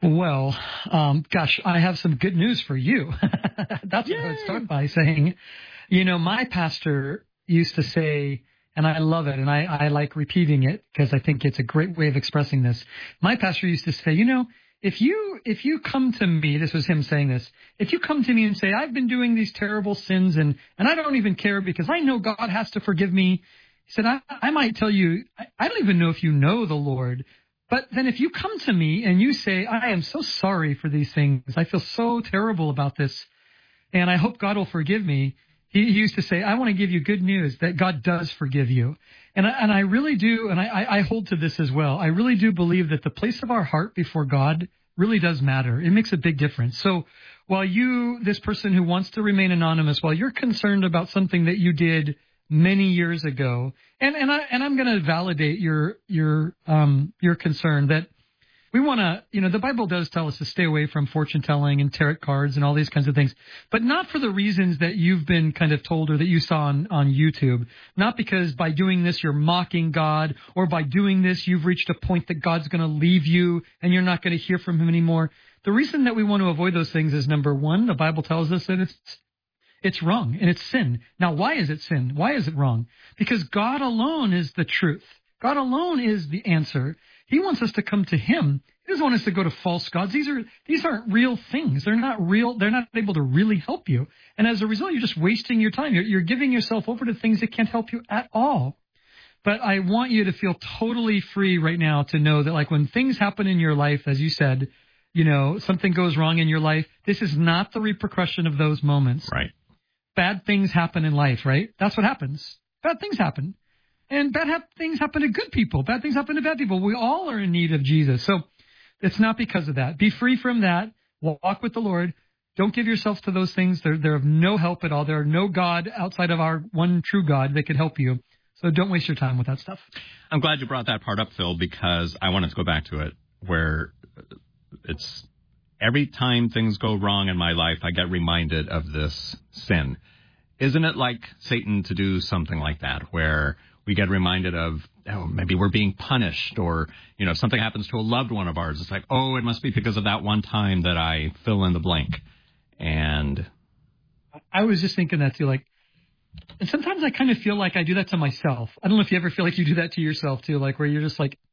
Well, gosh, I have some good news for you. That's what I would start by saying. My pastor used to say, and I love it, and I like repeating it because I think it's a great way of expressing this. My pastor used to say, if you come to me, this was him saying this, if you come to me and say, I've been doing these terrible sins and I don't even care because I know God has to forgive me. He said, I might tell you, I don't even know if you know the Lord. But then if you come to me and you say, I am so sorry for these things, I feel so terrible about this, and I hope God will forgive me. He used to say, I want to give you good news that God does forgive you. And I really do, and I hold to this as well. I really do believe that the place of our heart before God really does matter. It makes a big difference. So while this person who wants to remain anonymous, while you're concerned about something that you did many years ago, and I'm going to validate your concern that we want to, the Bible does tell us to stay away from fortune telling and tarot cards and all these kinds of things, but not for the reasons that you've been kind of told or that you saw on YouTube. Not because by doing this you're mocking God, or by doing this you've reached a point that God's going to leave you and you're not going to hear from him anymore. The reason that we want to avoid those things is, number one, the Bible tells us that it's wrong and it's sin. Now, why is it sin? Why is it wrong? Because God alone is the truth. God alone is the answer. He wants us to come to him. He doesn't want us to go to false gods. These aren't real things. They're not real. They're not able to really help you. And as a result, you're just wasting your time. You're giving yourself over to things that can't help you at all. But I want you to feel totally free right now to know that, like, when things happen in your life, as you said, something goes wrong in your life, this is not the repercussion of those moments. Right. Bad things happen in life, right? That's what happens. Bad things happen. And things happen to good people. Bad things happen to bad people. We all are in need of Jesus. So it's not because of that. Be free from that. Walk with the Lord. Don't give yourself to those things. They're of no help at all. There are no God outside of our one true God that can help you. So don't waste your time with that stuff. I'm glad you brought that part up, Phil, because I wanted to go back to it, where it's every time things go wrong in my life, I get reminded of this sin. Isn't it like Satan to do something like that, where we get reminded of, maybe we're being punished, or, if something happens to a loved one of ours, it's like, it must be because of that one time that I fill in the blank. And I was just thinking that too, and sometimes I kind of feel like I do that to myself. I don't know if you ever feel like you do that to yourself too, like where you're just like,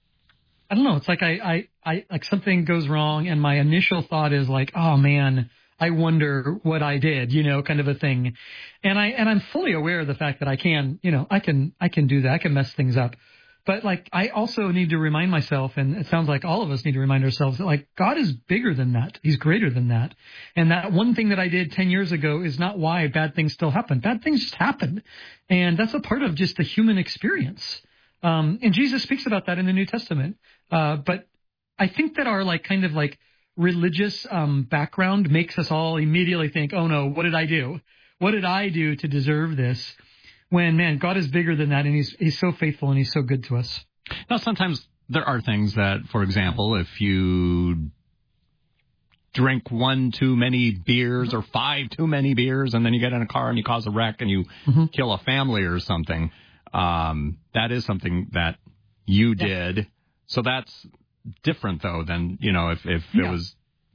I don't know. It's like I like something goes wrong and my initial thought is like, oh man, I wonder what I did, kind of a thing. And I'm fully aware of the fact that I can do that. I can mess things up. But I also need to remind myself, and it sounds like all of us need to remind ourselves that God is bigger than that. He's greater than that. And that one thing that I did 10 years ago is not why bad things still happen. Bad things just happen. And that's a part of just the human experience. And Jesus speaks about that in the New Testament. But I think that our religious background makes us all immediately think, oh no, what did I do? What did I do to deserve this? When, man, God is bigger than that, and he's so faithful and he's so good to us. Now, sometimes there are things that, for example, if you drink 1 too many beers or 5 too many beers, and then you get in a car and you cause a wreck and you kill a family or something, that is something that you did. So that's different, though, than, if it was,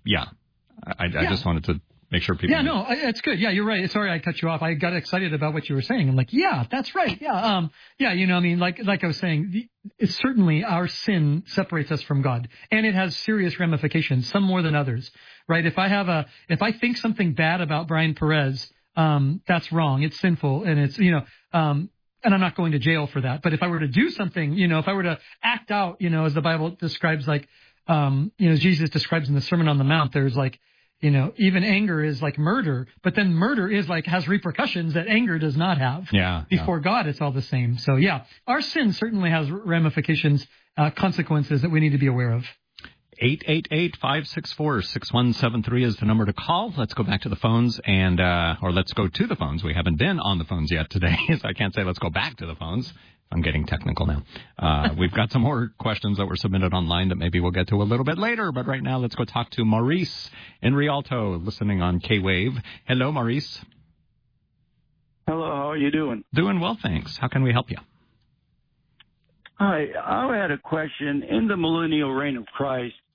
I just wanted to make sure people... Yeah, no, it's good. Yeah, you're right. Sorry I cut you off. I got excited about what you were saying. I'm like, yeah, that's right. Yeah, like I was saying, it's certainly our sin separates us from God, and it has serious ramifications, some more than others, right? If I think something bad about Brian Perez, that's wrong. It's sinful, and it's, and I'm not going to jail for that. But if I were to do something, if I were to act out, as the Bible describes, Jesus describes in the Sermon on the Mount, there's even anger is like murder, but then murder is has repercussions that anger does not have. Yeah. Before God, it's all the same. So yeah, our sin certainly has ramifications, consequences that we need to be aware of. 888-564-6173 is the number to call. Let's go back to the phones or let's go to the phones. We haven't been on the phones yet today, so I can't say let's go back to the phones. I'm getting technical now. We've got some more questions that were submitted online that maybe we'll get to a little bit later. But right now, let's go talk to Maurice in Rialto, listening on K-Wave. Hello, Maurice. Hello, how are you doing? Doing well, thanks. How can we help you? Hi, I had a question. In the millennial reign of Christ,